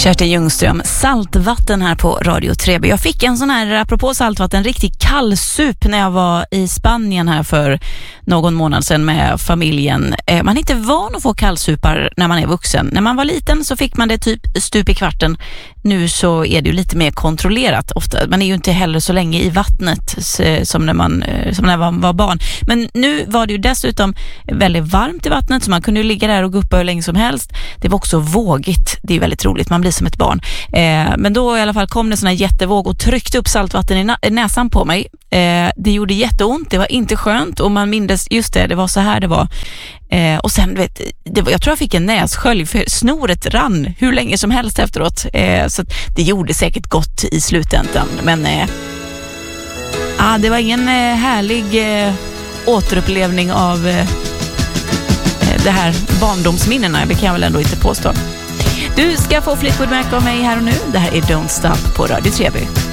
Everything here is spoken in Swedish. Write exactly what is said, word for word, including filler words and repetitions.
Kerstin Ljungström, saltvatten här på Radio Treby. Jag fick en sån här, apropå saltvatten, riktigt kallsup när jag var i Spanien här för någon månad sedan med familjen. Man är inte van att få kallsupar när man är vuxen. När man var liten så fick man det typ stup i kvarten. Nu så är det ju lite mer kontrollerat ofta. Man är ju inte heller så länge i vattnet som när man, som när man var barn. Men nu var det ju dessutom väldigt varmt i vattnet så man kunde ju ligga där och guppa hur länge som helst. Det var också vågigt. Det är väldigt roligt. Man blir som ett barn. Eh, men då i alla fall kom det sån här jättevåg och tryckte upp saltvatten i, na- i näsan på mig. Eh, det gjorde jätteont. Det var inte skönt och man mindes just det. Det var så här det var. Eh, och sen vet det var, jag tror jag fick en nässkölj för snoret rann hur länge som helst efteråt. Eh, så det gjorde säkert gott i slutändan. Men eh, ah, det var ingen eh, härlig eh, återupplevning av eh, det här barndomsminnena. Det kan jag väl ändå inte påstå. Du ska få Fleetwood Mac av mig här och nu. Det här är Don't Stop på Radio Treby.